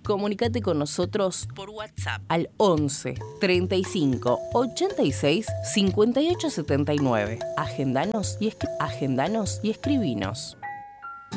Comunicate con nosotros por WhatsApp al 11 35 86 58 79. Agendanos y escribinos.